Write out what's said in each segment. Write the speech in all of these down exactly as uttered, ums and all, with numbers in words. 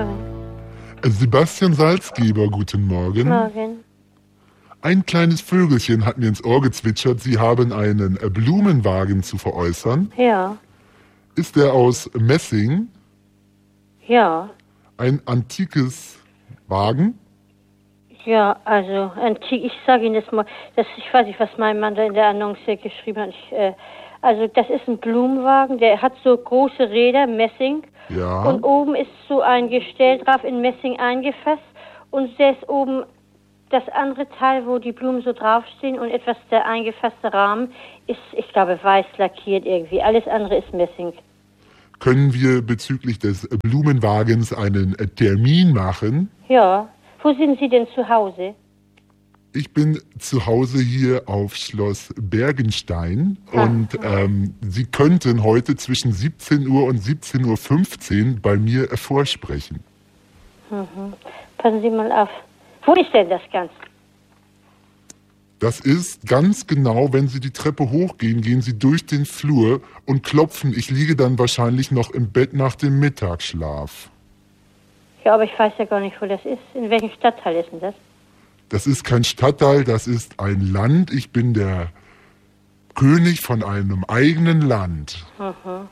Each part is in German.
Sebastian Salzgeber, guten Morgen. Morgen. Ein kleines Vögelchen hat mir ins Ohr gezwitschert, Sie haben einen Blumenwagen zu veräußern. Ja. Ist der aus Messing? Ja. Ein antikes Wagen? Ja, also, antik, ich sage Ihnen das mal, das, ich weiß nicht, was mein Mann da in der Annonce geschrieben hat. Ich, äh, also, das ist ein Blumenwagen, der hat so große Räder, Messing. Ja. Und oben ist so ein Gestell drauf in Messing eingefasst. Und der ist oben das andere Teil, wo die Blumen so draufstehen und etwas der eingefasste Rahmen ist, ich glaube, weiß lackiert irgendwie. Alles andere ist Messing. Können wir bezüglich des Blumenwagens einen Termin machen? Ja. Wo sind Sie denn zu Hause? Ich bin zu Hause hier auf Schloss Bergenstein und ähm, Sie könnten heute zwischen siebzehn Uhr und siebzehn Uhr fünfzehn bei mir vorsprechen. Mhm. Passen Sie mal auf. Wo ist denn das Ganze? Das ist ganz genau, wenn Sie die Treppe hochgehen, gehen Sie durch den Flur und klopfen. Ich liege dann wahrscheinlich noch im Bett nach dem Mittagsschlaf. Ja, aber ich weiß ja gar nicht, wo das ist. In welchem Stadtteil ist denn das? Das ist kein Stadtteil, das ist ein Land. Ich bin der König von einem eigenen Land. Mhm.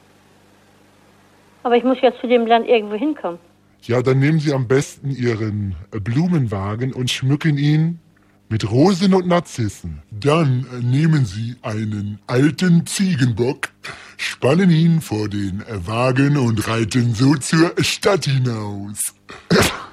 Aber ich muss ja zu dem Land irgendwo hinkommen. Ja, dann nehmen Sie am besten Ihren Blumenwagen und schmücken ihn mit Rosen und Narzissen. Dann nehmen Sie einen alten Ziegenbock, spannen ihn vor den Wagen und reiten so zur Stadt hinaus.